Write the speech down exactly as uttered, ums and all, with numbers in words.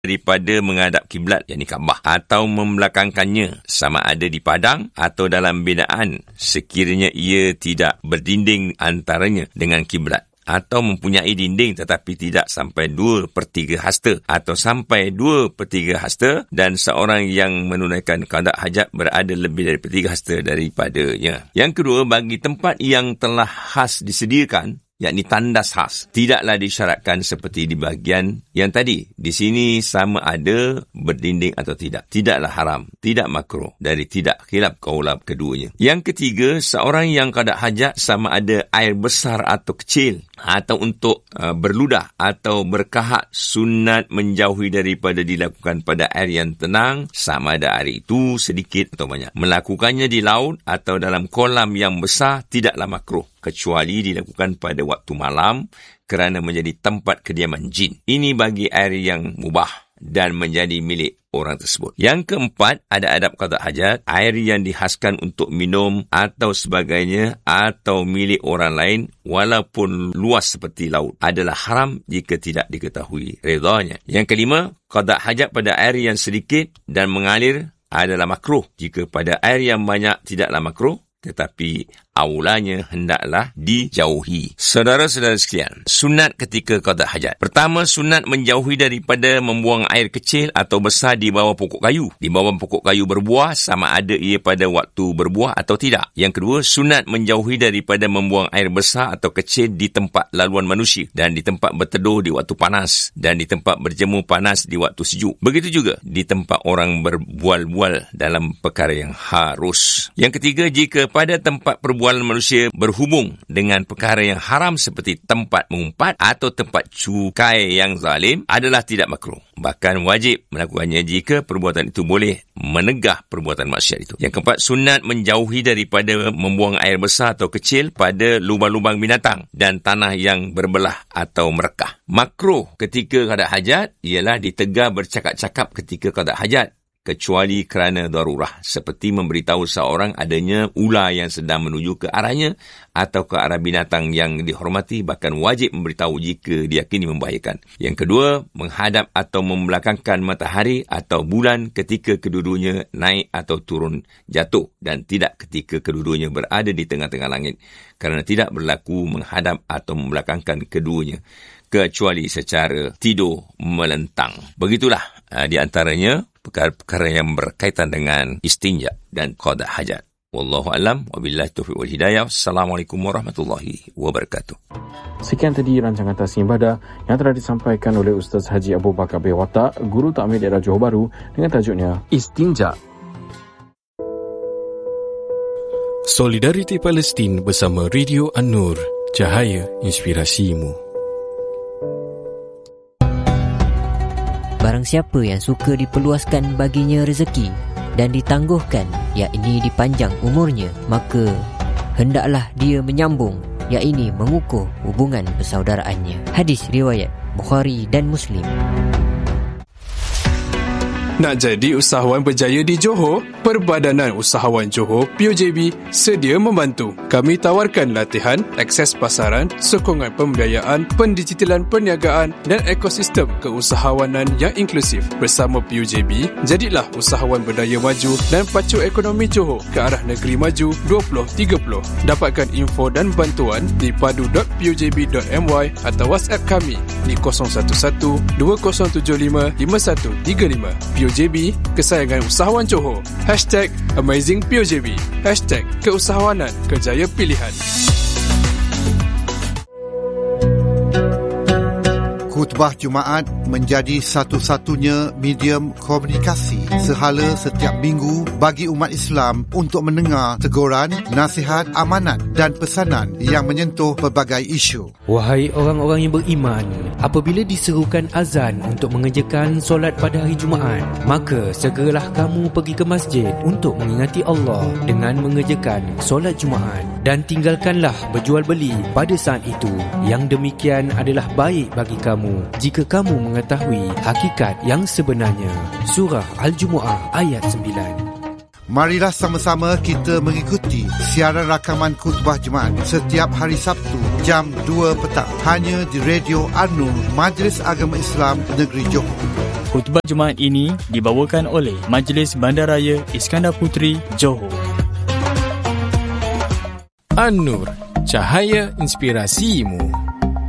daripada menghadap kiblat, yakni Kaabah, atau membelakangkannya sama ada di padang atau dalam binaan sekiranya ia tidak berdinding antaranya dengan kiblat, atau mempunyai dinding tetapi tidak sampai dua per tiga hasta atau sampai dua per tiga hasta, dan seorang yang menunaikan qada hajat berada lebih dari per tiga hasta daripadanya. Yang kedua, bagi tempat yang telah khas disediakan, yakni tandas khas, tidaklah disyaratkan seperti di bahagian yang tadi. Di sini sama ada berdinding atau tidak. Tidaklah haram, tidak makruh, dari tidak khilaf kaula keduanya. Yang ketiga, seorang yang qada hajat sama ada air besar atau kecil, atau untuk uh, berludah atau berkahak, sunat menjauhi daripada dilakukan pada air yang tenang, sama ada air itu sedikit atau banyak. Melakukannya di laut atau dalam kolam yang besar tidaklah makruh, kecuali dilakukan pada waktu malam kerana menjadi tempat kediaman jin. Ini bagi air yang mubah dan menjadi milik orang tersebut. Yang keempat, ada adab qada hajat, air yang dihaskan untuk minum atau sebagainya atau milik orang lain walaupun luas seperti laut adalah haram jika tidak diketahui redanya. Yang kelima, qada hajat pada air yang sedikit dan mengalir adalah makruh. Jika pada air yang banyak tidaklah makruh, tetapi aulanya hendaklah dijauhi. Saudara-saudara sekalian, sunat ketika qada hajat. Pertama, sunat menjauhi daripada membuang air kecil atau besar di bawah pokok kayu. Di bawah pokok kayu berbuah, sama ada ia pada waktu berbuah atau tidak. Yang kedua, sunat menjauhi daripada membuang air besar atau kecil di tempat laluan manusia, dan di tempat berteduh di waktu panas, dan di tempat berjemur panas di waktu sejuk. Begitu juga di tempat orang berbual-bual dalam perkara yang harus. Yang ketiga, jika pada tempat perbualan manusia berhubung dengan perkara yang haram seperti tempat mengumpat atau tempat cukai yang zalim, adalah tidak makruh. Bahkan wajib melakukannya jika perbuatan itu boleh menegah perbuatan maksiat itu. Yang keempat, sunat menjauhi daripada membuang air besar atau kecil pada lubang-lubang binatang dan tanah yang berbelah atau merekah. Makruh ketika qada hajat ialah ditegar bercakap-cakap ketika qada hajat, kecuali kerana darurah, seperti memberitahu seorang adanya ular yang sedang menuju ke arahnya atau ke arah binatang yang dihormati, bahkan wajib memberitahu jika diyakini membahayakan. Yang kedua, menghadap atau membelakangkan matahari atau bulan ketika kedua-duanya naik atau turun jatuh, dan tidak ketika kedua-duanya berada di tengah-tengah langit, kerana tidak berlaku menghadap atau membelakangkan keduanya, kecuali secara tidur melentang. Begitulah uh, di antaranya perkara-perkara yang berkaitan dengan istinja dan qada hajat. Wallahu a'lam, wabillahi taufiq wal hidayah. Assalamualaikum warahmatullahi wabarakatuh. Sekian tadi rancangan Tasnim Ibadah yang telah disampaikan oleh Ustaz Haji Abu Bakar bin Watak, Guru Takmir Daerah Johor Bahru, dengan tajuknya Istinja. Solidariti Palestin bersama Radio An-Nur, cahaya inspirasimu. Barang siapa yang suka diperluaskan baginya rezeki dan ditangguhkan, yakni dipanjang umurnya, maka hendaklah dia menyambung, yakni mengukuh hubungan persaudaraannya. Hadis riwayat Bukhari dan Muslim. Nak jadi usahawan berjaya di Johor? Perbadanan Usahawan Johor P U J B sedia membantu. Kami tawarkan latihan, akses pasaran, sokongan pembiayaan, pendigitalan perniagaan dan ekosistem keusahawanan yang inklusif. Bersama P U J B, jadilah usahawan berdaya maju dan pacu ekonomi Johor ke arah negeri maju dua ribu tiga puluh. Dapatkan info dan bantuan di padu dot p u j b dot m y atau WhatsApp kami di kosong satu satu dua kosong tujuh lima lima satu tiga lima. P U J B, kesayangan usahawan Johor. Hashtag Amazing P U J B. Hashtag keusahawanan kerjaya pilihan. Khutbah Jumaat menjadi satu-satunya medium komunikasi sehala setiap minggu bagi umat Islam untuk mendengar teguran, nasihat, amanat dan pesanan yang menyentuh pelbagai isu. Wahai orang-orang yang beriman, apabila diserukan azan untuk mengerjakan solat pada hari Jumaat, maka segeralah kamu pergi ke masjid untuk mengingati Allah dengan mengerjakan solat Jumaat, dan tinggalkanlah berjual beli pada saat itu. Yang demikian adalah baik bagi kamu jika kamu mengetahui hakikat yang sebenarnya. Surah Al-Jumu'ah ayat sembilan. Marilah sama-sama kita mengikuti siaran rakaman khutbah Jumaat setiap hari Sabtu jam dua petang hanya di Radio An-Nur, Majlis Agama Islam Negeri Johor. Khutbah Jumaat ini dibawakan oleh Majlis Bandaraya Iskandar Puteri, Johor. An-Nur, cahaya inspirasimu.